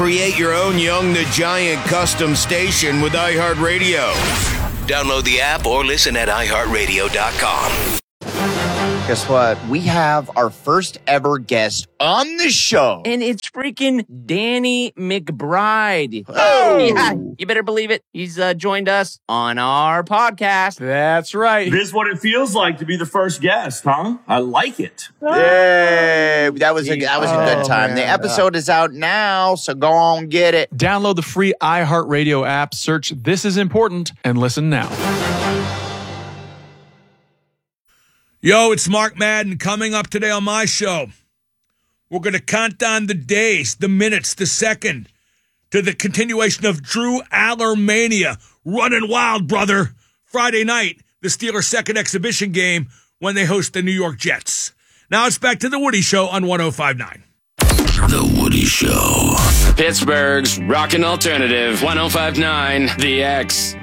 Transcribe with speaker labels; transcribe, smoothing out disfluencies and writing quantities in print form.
Speaker 1: Create your own Young the Giant custom station with iHeartRadio. Download the app or listen at iHeartRadio.com.
Speaker 2: Guess what? We have our first ever guest on the show.
Speaker 3: And it's freaking Danny McBride.
Speaker 2: Oh!
Speaker 3: Yeah, you better believe it. He's joined us on our podcast.
Speaker 4: That's right.
Speaker 5: This is what it feels like to be the first guest, huh? I like it.
Speaker 2: Yay! That was a good time.
Speaker 4: Man.
Speaker 2: The episode is out now, so go on get it.
Speaker 4: Download the free iHeartRadio app, search This Is Important, and listen now.
Speaker 6: Yo, it's Mark Madden coming up today on my show. We're going to count down the days, the minutes, the second to the continuation of Drew Aller mania. Running wild, brother. Friday night, the Steelers' second exhibition game when they host the New York Jets. Now it's back to The Woody Show on 105.9.
Speaker 7: The Woody Show. Pittsburgh's rockin' alternative, 105.9 The X.